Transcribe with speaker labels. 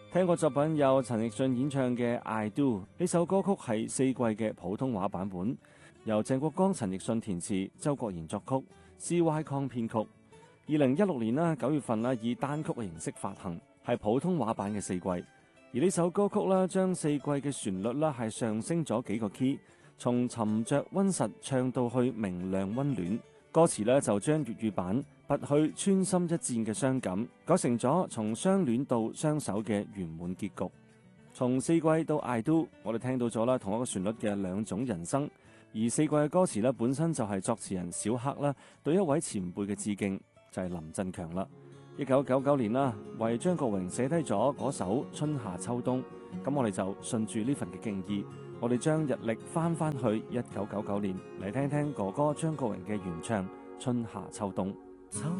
Speaker 1: 聽過作品有陳奕迅演唱嘅《I Do》，呢首歌曲係四季嘅普通話版本，由鄭國江、陳奕迅填詞，周國賢作曲，CY Kong 編曲。2016年9月份以單曲嘅形式發行，係普通話版嘅四季。而呢首歌曲將四季嘅旋律係上升咗幾個 key， 從沉着溫實唱到去明亮溫暖。歌詞就將粵語版拔去穿心一箭嘅傷感，改成咗從相戀到相守嘅圓滿結局。從四季到 I Do， 我哋聽到咗同一個旋律嘅兩種人生。而四季嘅歌詞本身就係作詞人小黑對一位前輩嘅致敬，就係林振強啦。1999年為張國榮寫低咗嗰首春夏秋冬。咁我哋就順住呢份嘅敬意，我哋將日曆翻去1999年嚟聽聽哥哥張國榮嘅原唱《春夏秋冬》。